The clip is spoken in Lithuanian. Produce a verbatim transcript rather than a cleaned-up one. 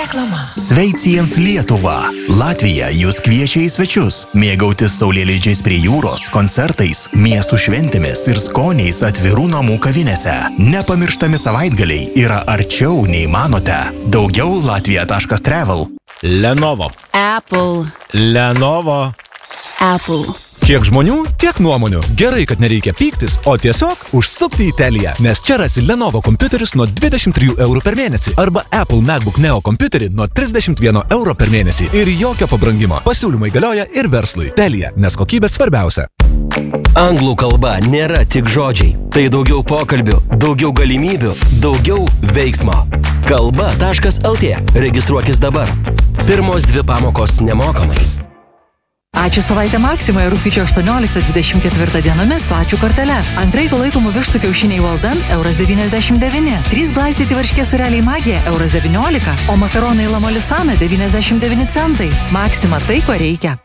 Reklama. Sveiciens Lietuva. Latvija jūs kviečia į svečius. Mėgautis saulėlydžiais prie jūros, koncertais, miestų šventėmis ir skoniais atvirų namų kavinėse. Nepamirštami savaitgaliai yra arčiau nei manote. Daugiau latvija taškas travel. Lenovo. Apple. Lenovo. Apple. Kiek žmonių, tiek nuomonių. Gerai, kad nereikia pyktis, o tiesiog užsukti į Teliją, nes čia rasi Lenovo kompiuterius nuo dvidešimt trijų eurų per mėnesį arba Apple MacBook Neo kompiuterį nuo trisdešimt vieno euro per mėnesį ir jokio pabrangimo. Pasiūlymai galioja ir verslui. Telija, nes kokybė svarbiausia. Anglų kalba nėra tik žodžiai. Tai daugiau pokalbių, daugiau galimybių, daugiau veiksmo. kalba taškas lt. Registruokis dabar. Pirmos dvi pamokos nemokamai. Ačiū savaitę Maksimoje rugpjūčio aštuonioliktą dvidešimt ketvirtą dienomis su ačiū kortele. Ant raito laikomų vištų kiaušiniai Walden euras devyniasdešimt devyni. Trys glaistyti varškės sūreliai Magija euras devyniolika. O makaronai Lamolisana devyniasdešimt devyni centai. Maksima tai, ko reikia.